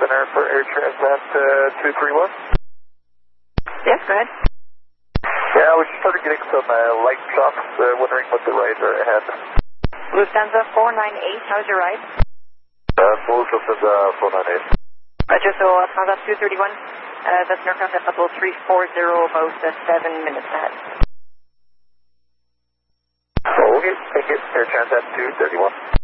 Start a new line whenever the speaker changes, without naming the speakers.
Center for Air Transat 231.
Yes, go ahead.
Yeah, we just started getting some light shops, wondering what the rides are ahead.
Lufthansa 498, how's your ride?
Lufthansa 498.
Roger, so Transat 231, that's an aircraft at level 340, about 7 minutes ahead.
Okay, thank you. Air Transat 231.